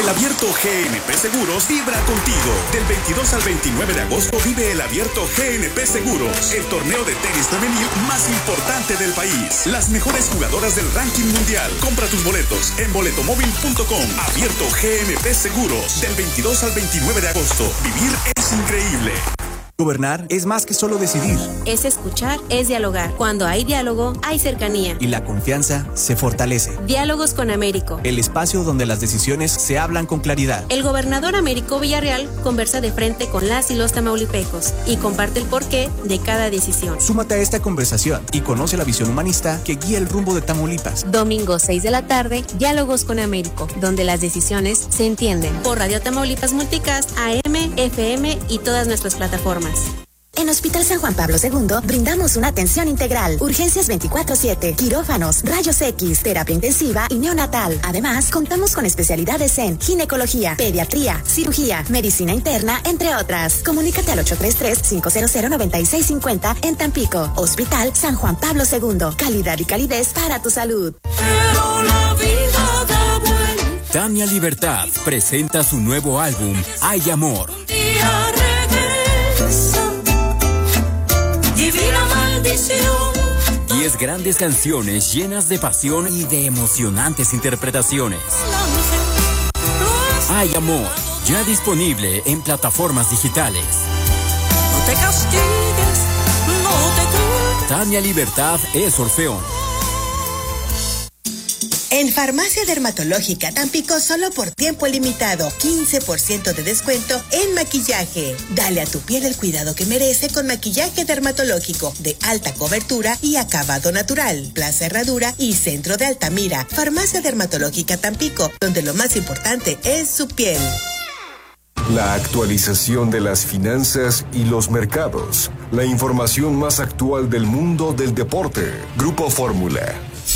Abierto GNP Seguros vibra contigo. Del 22 al 29 de agosto vive el Abierto GNP Seguros, el torneo de tenis femenil más importante del país. Las mejores jugadoras del ranking mundial. Compra tus boletos en boletomóvil.com. Abierto GNP Seguros, del 22 al 29 de agosto. Vivir es increíble. Gobernar es más que solo decidir. Es escuchar, es dialogar. Cuando hay diálogo, hay cercanía. Y la confianza se fortalece. Diálogos con Américo. El espacio donde las decisiones se hablan con claridad. El gobernador Américo Villarreal conversa de frente con las y los tamaulipecos y comparte el porqué de cada decisión. Súmate a esta conversación y conoce la visión humanista que guía el rumbo de Tamaulipas. Domingo 6 de la tarde, Diálogos con Américo, donde las decisiones se entienden. Por Radio Tamaulipas Multicast, AM, FM y todas nuestras plataformas. En Hospital San Juan Pablo II brindamos una atención integral, urgencias 24/7, quirófanos, rayos X, terapia intensiva y neonatal. Además, contamos con especialidades en ginecología, pediatría, cirugía, medicina interna, entre otras. Comunícate al 833-500-9650 en Tampico. Hospital San Juan Pablo II. Calidad y calidez para tu salud. Pero la vida da vuelta. Tania Libertad presenta su nuevo álbum, Hay Amor. Divina maldición. 10 grandes canciones llenas de pasión y de emocionantes interpretaciones. Hay Amor, ya disponible en plataformas digitales. No te castigues, no te culpes. Tania Libertad es Orfeón. En Farmacia Dermatológica Tampico, solo por tiempo limitado, 15% de descuento en maquillaje. Dale a tu piel el cuidado que merece con maquillaje dermatológico de alta cobertura y acabado natural. Plaza Herradura y Centro de Altamira. Farmacia Dermatológica Tampico, donde lo más importante es su piel. La actualización de las finanzas y los mercados. La información más actual del mundo del deporte. Grupo Fórmula.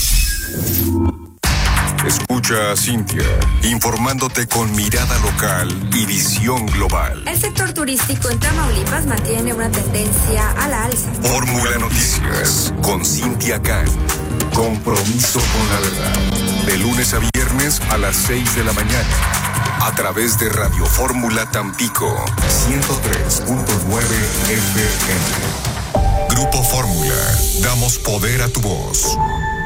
Escucha a Cintia, informándote con mirada local y visión global. El sector turístico en Tamaulipas mantiene una tendencia a la alza. Fórmula Noticias, con Cintia Can. Compromiso con la verdad. De lunes a viernes a las 6 de la mañana. A través de Radio Fórmula Tampico, 103.9 FM. Grupo Fórmula, damos poder a tu voz.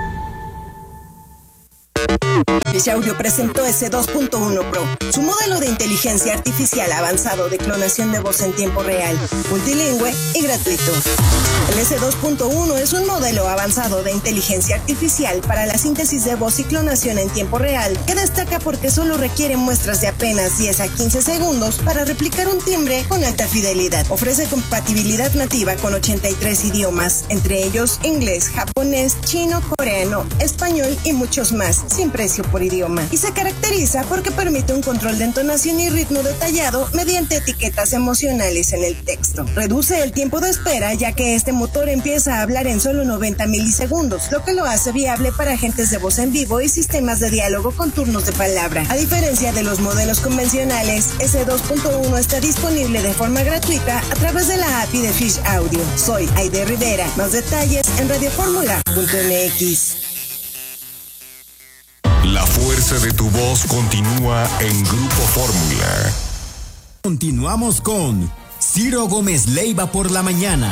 Fish Audio presentó S2.1 Pro, su modelo de inteligencia artificial avanzado de clonación de voz en tiempo real, multilingüe y gratuito. El S2.1 es un modelo avanzado de inteligencia artificial para la síntesis de voz y clonación en tiempo real, que destaca porque solo requiere muestras de apenas 10 a 15 segundos para replicar un timbre con alta fidelidad. Ofrece compatibilidad nativa con 83 idiomas, entre ellos inglés, japonés, chino, coreano, español y muchos más, sin precio por idioma. Y se caracteriza porque permite un control de entonación y ritmo detallado mediante etiquetas emocionales en el texto. Reduce el tiempo de espera, ya que este motor empieza a hablar en solo 90 milisegundos, lo que lo hace viable para agentes de voz en vivo y sistemas de diálogo con turnos de palabra. A diferencia de los modelos convencionales, S2.1 está disponible de forma gratuita a través de la API de Fish Audio. Soy Aide Rivera. Más detalles en radioformula.mx. La fuerza de tu voz continúa en Grupo Fórmula. Continuamos con Ciro Gómez Leiva por la mañana.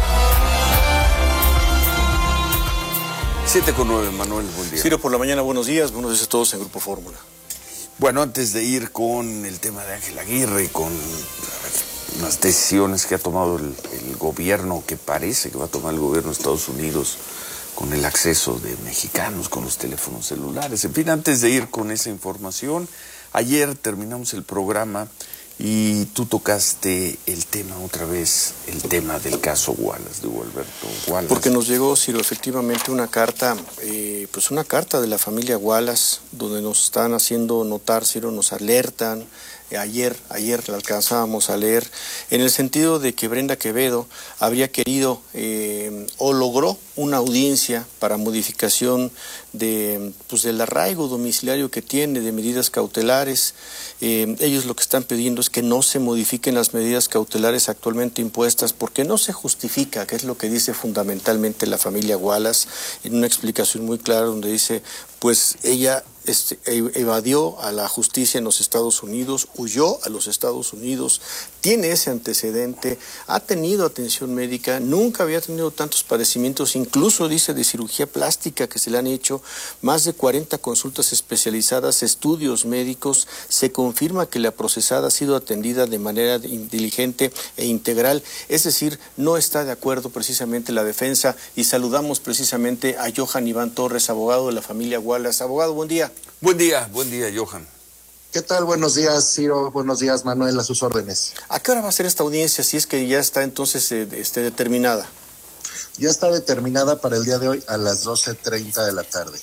7:09, Manuel, buen día. Ciro por la mañana, buenos días a todos en Grupo Fórmula. Bueno, antes de ir con el tema de Ángel Aguirre, con las decisiones que ha tomado el gobierno, que parece que va a tomar el gobierno de Estados Unidos, con el acceso de mexicanos con los teléfonos celulares. En fin, antes de ir con esa información, ayer terminamos el programa y tú tocaste el tema otra vez, el tema del caso Wallace, de Hugo Alberto Wallace. Porque nos llegó, Ciro, efectivamente una carta, una carta de la familia Wallace, donde nos están haciendo notar, Ciro, nos alertan. Ayer la alcanzábamos a leer, en el sentido de que Brenda Quevedo habría querido o logró una audiencia para modificación del arraigo domiciliario que tiene, de medidas cautelares. Ellos lo que están pidiendo es que no se modifiquen las medidas cautelares actualmente impuestas porque no se justifica, que es lo que dice fundamentalmente la familia Wallace, en una explicación muy clara donde dice, pues ella evadió a la justicia en los Estados Unidos, huyó a los Estados Unidos, tiene ese antecedente, ha tenido atención médica, nunca había tenido tantos padecimientos, incluso dice de cirugía plástica que se le han hecho, más de 40 consultas especializadas, estudios médicos, se confirma que la procesada ha sido atendida de manera diligente e integral, es decir, no está de acuerdo precisamente la defensa, y saludamos precisamente a Johan Iván Torres, abogado de la familia Wallace. Abogado, buen día. Buen día, Johan. ¿Qué tal? Buenos días, Ciro. Buenos días, Manuel, a sus órdenes. ¿A qué hora va a ser esta audiencia, si es que ya está entonces determinada? Ya está determinada para el día de hoy a las 12:30 de la tarde.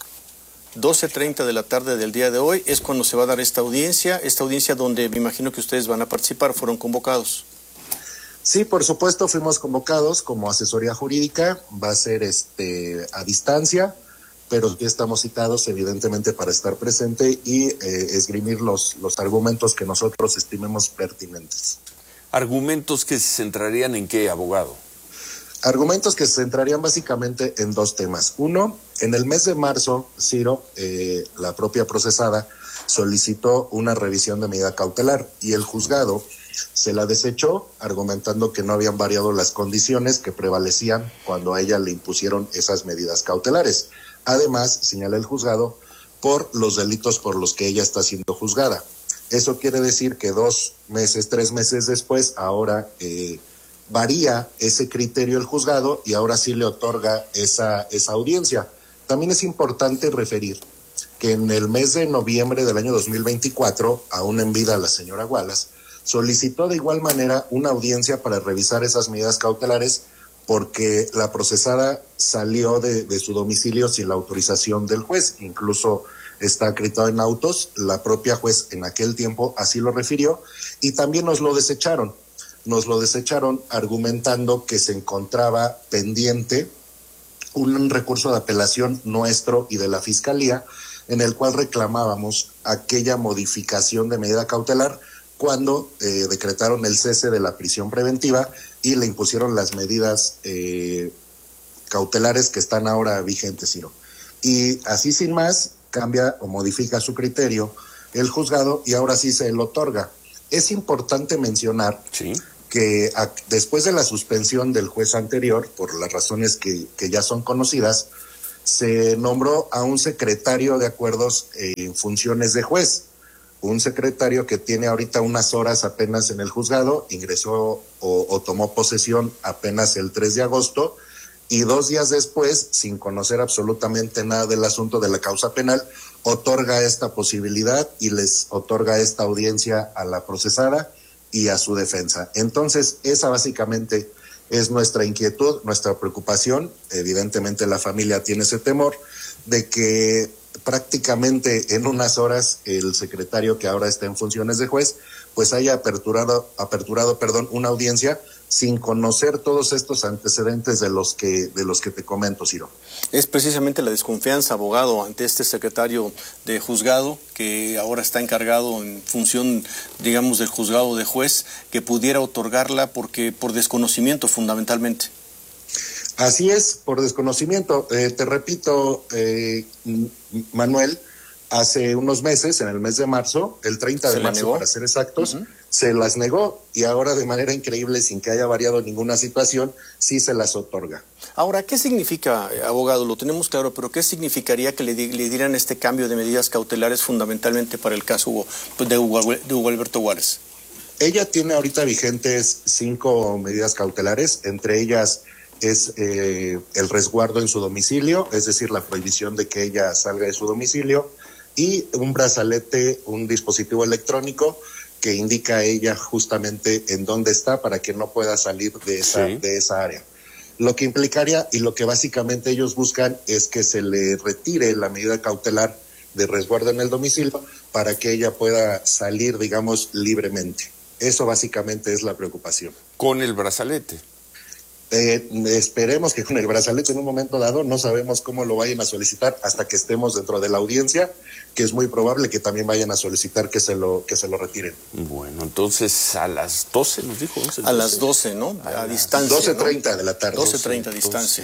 12:30 de la tarde del día de hoy es cuando se va a dar esta audiencia donde me imagino que ustedes van a participar, fueron convocados. Sí, por supuesto, fuimos convocados como asesoría jurídica, va a ser a distancia, pero ya estamos citados evidentemente para estar presente y esgrimir los argumentos que nosotros estimemos pertinentes. ¿Argumentos que se centrarían en qué, abogado? Argumentos que se centrarían básicamente en dos temas. Uno, en el mes de marzo, Ciro, la propia procesada solicitó una revisión de medida cautelar y el juzgado se la desechó argumentando que no habían variado las condiciones que prevalecían cuando a ella le impusieron esas medidas cautelares. Además, señala el juzgado, por los delitos por los que ella está siendo juzgada. Eso quiere decir que 2 meses, 3 meses después, ahora varía ese criterio el juzgado y ahora sí le otorga esa audiencia. También es importante referir que en el mes de noviembre del año 2024, aún en vida la señora Wallace, solicitó de igual manera una audiencia para revisar esas medidas cautelares porque la procesada salió de su domicilio sin la autorización del juez, incluso está acreditado en autos, la propia juez en aquel tiempo así lo refirió y también nos lo desecharon argumentando que se encontraba pendiente un recurso de apelación nuestro y de la Fiscalía en el cual reclamábamos aquella modificación de medida cautelar cuando decretaron el cese de la prisión preventiva y le impusieron las medidas cautelares que están ahora vigentes, Ciro. Y así sin más, cambia o modifica su criterio el juzgado y ahora sí se le otorga. Es importante mencionar que después de la suspensión del juez anterior, por las razones que ya son conocidas, se nombró a un secretario de acuerdos en funciones de juez. Un secretario que tiene ahorita unas horas apenas en el juzgado, ingresó o tomó posesión apenas el 3 de agosto y 2 días después, sin conocer absolutamente nada del asunto de la causa penal, otorga esta posibilidad y les otorga esta audiencia a la procesada y a su defensa. Entonces, esa básicamente es nuestra inquietud, nuestra preocupación. Evidentemente la familia tiene ese temor de que prácticamente en unas horas el secretario que ahora está en funciones de juez pues haya aperturado una audiencia sin conocer todos estos antecedentes de los que te comento, Ciro. Es precisamente la desconfianza, abogado, ante este secretario de juzgado que ahora está encargado en función, digamos, del juzgado de juez, que pudiera otorgarla por desconocimiento fundamentalmente. Así es, por desconocimiento. Te repito, Manuel, hace unos meses, en el mes de marzo, el 30 de marzo para ser exactos, se las negó y ahora de manera increíble, sin que haya variado ninguna situación, sí se las otorga. Ahora, ¿qué significa, abogado? Lo tenemos claro, pero ¿qué significaría que le dieran este cambio de medidas cautelares fundamentalmente para el caso de Hugo Alberto Wallace? Ella tiene ahorita vigentes 5 medidas cautelares, entre ellas es el resguardo en su domicilio, es decir, la prohibición de que ella salga de su domicilio, y un brazalete, un dispositivo electrónico que indica a ella justamente en dónde está para que no pueda salir de esa área. Lo que implicaría y lo que básicamente ellos buscan es que se le retire la medida cautelar de resguardo en el domicilio para que ella pueda salir, digamos, libremente. Eso básicamente es la preocupación. ¿Con el brazalete? Esperemos que con el brazalete en un momento dado, no sabemos cómo lo vayan a solicitar hasta que estemos dentro de la audiencia, que es muy probable que también vayan a solicitar que se lo retiren. Bueno, entonces a las 12 nos dijo. 11, a las 12, ¿no? A distancia. 12:30 de la tarde. 12:30 a distancia.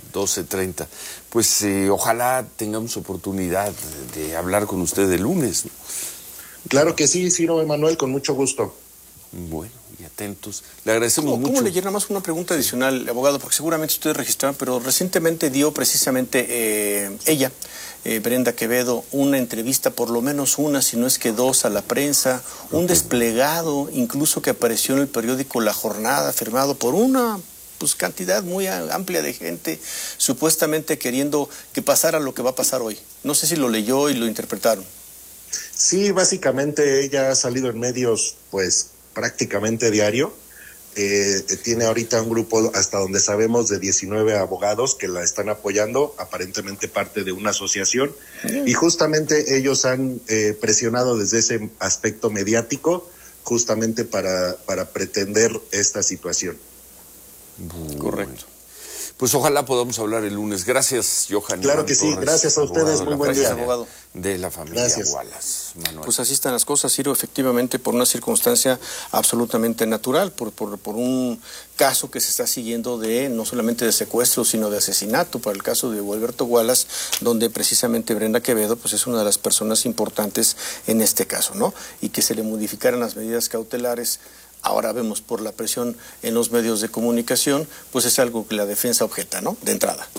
12:30. Pues ojalá tengamos oportunidad de hablar con usted el lunes, ¿no? Claro que sí, Ciro Emanuel, con mucho gusto. Bueno, y atentos. Le agradecemos mucho. ¿Cómo le llega más una pregunta adicional, abogado? Porque seguramente ustedes registraron, pero recientemente dio precisamente ella, Brenda Quevedo, una entrevista, por lo menos una, si no es que dos, a la prensa, un desplegado, incluso que apareció en el periódico La Jornada, firmado por una cantidad muy amplia de gente, supuestamente queriendo que pasara lo que va a pasar hoy. No sé si lo leyó y lo interpretaron. Sí, básicamente ella ha salido en medios, pues, prácticamente diario. Tiene ahorita un grupo, hasta donde sabemos, de 19 abogados que la están apoyando, aparentemente parte de una asociación, y justamente ellos han presionado desde ese aspecto mediático, justamente para pretender esta situación. Correcto. Pues ojalá podamos hablar el lunes. Gracias, Johan. Claro que sí, gracias a ustedes, muy buen día. Abogado. De la familia Gracias. Wallace, Manuel. Pues así están las cosas, Ciro, efectivamente por una circunstancia absolutamente natural, por un caso que se está siguiendo no solamente de secuestro, sino de asesinato, para el caso de Gualberto Wallace, donde precisamente Brenda Quevedo pues es una de las personas importantes en este caso, ¿no? Y que se le modificaran las medidas cautelares. Ahora vemos por la presión en los medios de comunicación, pues es algo que la defensa objeta, ¿no? De entrada.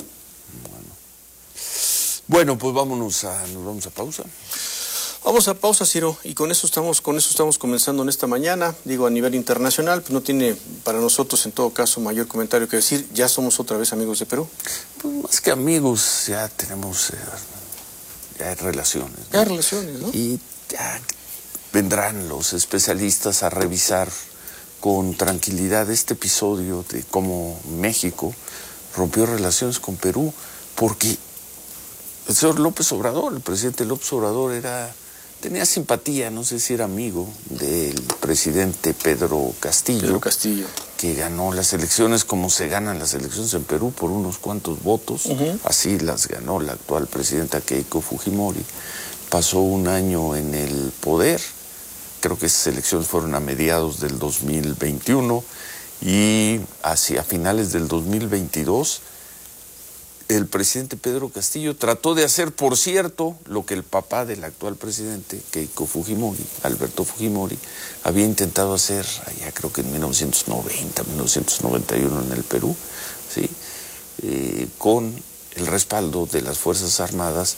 Bueno, pues nos vamos a pausa. Vamos a pausa, Ciro, y con eso estamos comenzando en esta mañana. Digo, a nivel internacional, pues no tiene para nosotros en todo caso mayor comentario que decir. Ya somos otra vez amigos de Perú. Pues más que amigos, ya tenemos ya relaciones, ¿no? Ya relaciones, ¿no? Y ya vendrán los especialistas a revisar con tranquilidad este episodio de cómo México rompió relaciones con Perú, porque el señor López Obrador, el presidente López Obrador, tenía simpatía, no sé si era amigo del presidente Pedro Castillo, que ganó las elecciones como se ganan las elecciones en Perú, por unos cuantos votos. Así las ganó la actual presidenta Keiko Fujimori. Pasó un año en el poder. Creo que esas elecciones fueron a mediados del 2021 y hacia finales del 2022 el presidente Pedro Castillo trató de hacer, por cierto, lo que el papá del actual presidente, Keiko Fujimori, Alberto Fujimori, había intentado hacer allá creo que en 1990, 1991 en el Perú, ¿sí? Con el respaldo de las Fuerzas Armadas,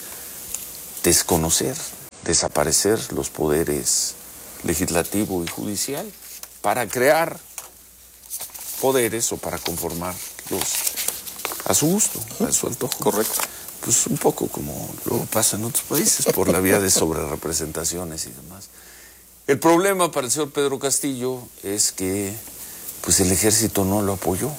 desaparecer los poderes legislativo y judicial para crear poderes o para conformarlos a su gusto, a su antojo. Correcto. Pues un poco como luego pasa en otros países, por la vía de sobrerepresentaciones y demás. El problema para el señor Pedro Castillo es que pues el ejército no lo apoyó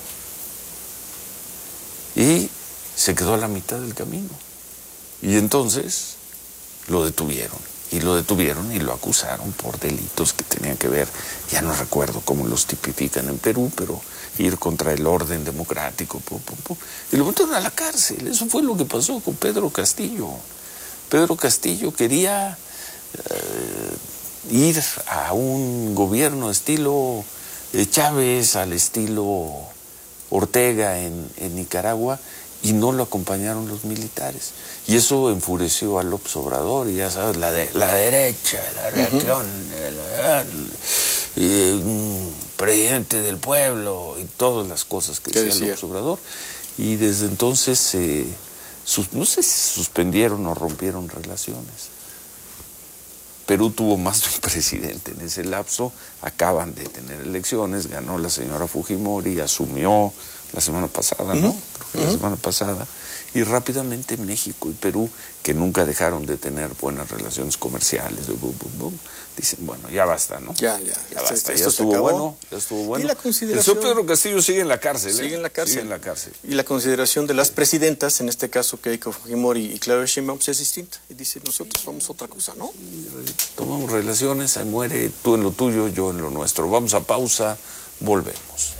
y se quedó a la mitad del camino. Y entonces lo detuvieron y lo acusaron por delitos que tenían que ver, ya no recuerdo cómo los tipifican en Perú, pero ir contra el orden democrático, y lo metieron a la cárcel. Eso fue lo que pasó con Pedro Castillo. Pedro Castillo quería ir a un gobierno estilo Chávez, al estilo Ortega en Nicaragua, y no lo acompañaron los militares. Y eso enfureció a López Obrador, y ya sabes, la derecha, la reacción, presidente del pueblo, y todas las cosas que decía López Obrador. Y desde entonces, no sé si suspendieron o rompieron relaciones. Perú tuvo más de un presidente en ese lapso, acaban de tener elecciones, ganó la señora Fujimori, asumió la semana pasada, ¿no? Creo que la semana pasada. Y rápidamente México y Perú, que nunca dejaron de tener buenas relaciones comerciales, dicen, bueno, ya basta, ¿no? Ya basta, ya estuvo bueno. ¿Y la consideración? El señor Pedro Castillo sigue en la cárcel. Sigue en la cárcel. Y la consideración de las presidentas, en este caso Keiko Fujimori y Claudia Sheinbaum, es distinta. Y dice, nosotros vamos a otra cosa, ¿no? Tomamos relaciones, ahí muere, tú en lo tuyo, yo en lo nuestro. Vamos a pausa, volvemos.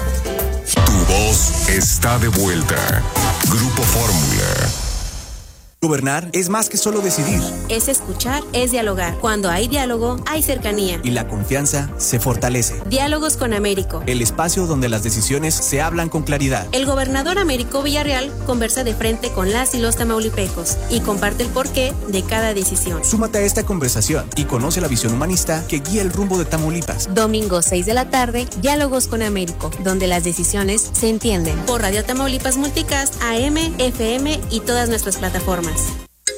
Tu voz está de vuelta. Grupo Fórmula. Gobernar es más que solo decidir. Es escuchar, es dialogar. Cuando hay diálogo, hay cercanía. Y la confianza se fortalece. Diálogos con Américo. El espacio donde las decisiones se hablan con claridad. El gobernador Américo Villarreal conversa de frente con las y los tamaulipecos y comparte el porqué de cada decisión. Súmate a esta conversación y conoce la visión humanista que guía el rumbo de Tamaulipas. Domingo 6 de la tarde, Diálogos con Américo, donde las decisiones se entienden. Por Radio Tamaulipas Multicast, AM, FM y todas nuestras plataformas.